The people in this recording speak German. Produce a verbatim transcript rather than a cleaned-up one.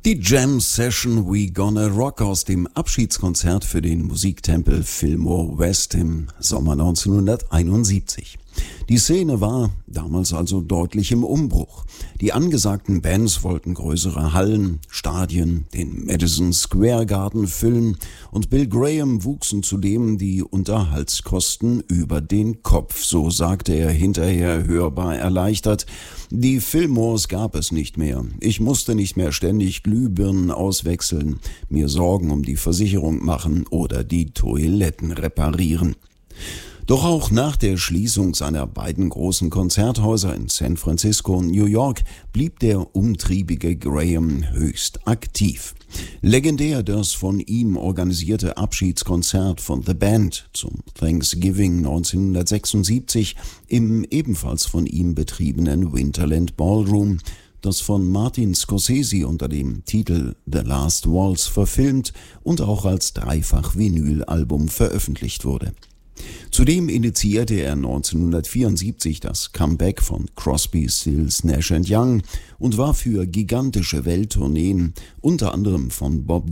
Die Jam Session We Gonna Rock aus dem Abschiedskonzert für den Musiktempel Fillmore West im Sommer neunzehnhunderteinundsiebzig. Die Szene war damals also deutlich im Umbruch. Die angesagten Bands wollten größere Hallen, Stadien, den Madison Square Garden füllen und Bill Graham wuchsen zudem die Unterhaltskosten über den Kopf, so sagte er hinterher hörbar erleichtert. Die Fillmores gab es nicht mehr. Ich musste nicht mehr ständig Glühbirnen auswechseln, mir Sorgen um die Versicherung machen oder die Toiletten reparieren. Doch auch nach der Schließung seiner beiden großen Konzerthäuser in San Francisco und New York blieb der umtriebige Graham höchst aktiv. Legendär das von ihm organisierte Abschiedskonzert von The Band zum Thanksgiving neunzehnhundertsechsundsiebzig im ebenfalls von ihm betriebenen Winterland Ballroom, das von Martin Scorsese unter dem Titel The Last Waltz verfilmt und auch als Dreifach-Vinyl-Album veröffentlicht wurde. Zudem initiierte er neunzehnhundertvierundsiebzig das Comeback von Crosby, Stills, Nash and Young und war für gigantische Welttourneen, unter anderem von Bob